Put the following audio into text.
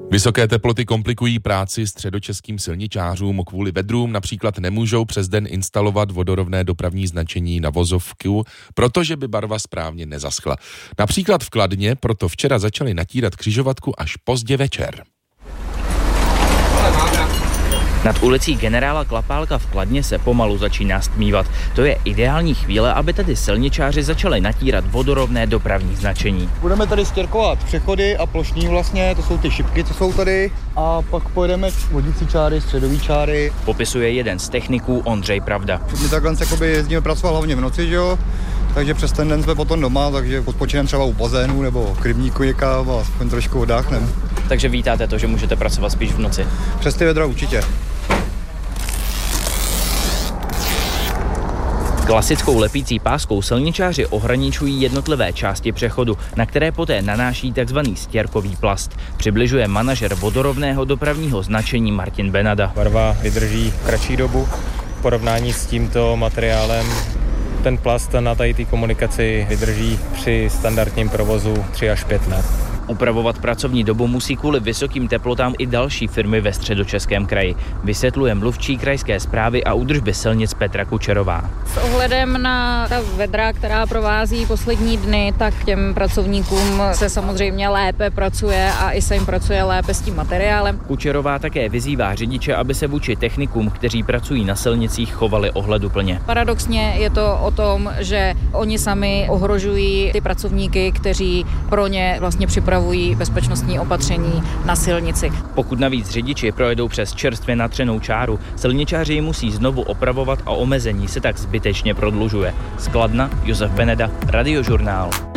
Vysoké teploty komplikují práci středočeským silničářům. Kvůli vedrům například nemůžou přes den instalovat vodorovné dopravní značení na vozovku, protože by barva správně nezaschla. Například v Kladně proto včera začali natírat křižovatku až pozdě večer. Nad ulicí generála Klapálka v Kladně se pomalu začíná stmívat. To je ideální chvíle, aby tady silničáři začali natírat vodorovné dopravní značení. Budeme tady stěrkovat přechody a plošní vlastně, to jsou ty šipky, co jsou tady, a pak pojedeme vodící čáry, středový čáry. Popisuje jeden z techniků Ondřej Pravda. My takhle jezdíme pracovat hlavně v noci, že jo? Takže přes ten den jsme potom doma, takže odpočineme třeba u bazénu nebo k rybníku někam a aspoň trošku oddáchneme. Takže vítáte to, že můžete pracovat spíš v noci? Přes ty vedra určitě. Klasickou lepící páskou silničáři ohraničují jednotlivé části přechodu, na které poté nanáší tzv. Stěrkový plast. Přibližuje manažer vodorovného dopravního značení Martin Benada. Barva vydrží kratší dobu. V porovnání s tímto materiálem ten plast na tady té komunikaci vydrží při standardním provozu 3 až 5 let. Upravovat pracovní dobu musí kvůli vysokým teplotám i další firmy ve Středočeském kraji, vysvětluje mluvčí krajské správy a údržby silnic Petra Kučerová. S ohledem na ta vedra, která provází poslední dny, tak těm pracovníkům se samozřejmě lépe pracuje a i se jim pracuje lépe s tím materiálem. Kučerová také vyzývá řidiče, aby se vůči technikům, kteří pracují na silnicích, chovali ohleduplně. Paradoxně je to o tom, že oni sami ohrožují ty pracovníky, kteří pro ně vlastně připravují bezpečnostní opatření na silnici. Pokud navíc řidiči projedou přes čerstvě natřenou čáru, silničáři ji musí znovu opravovat a omezení se tak zbytečně prodlužuje. Z Kladna Josef Beneda, Radiožurnál.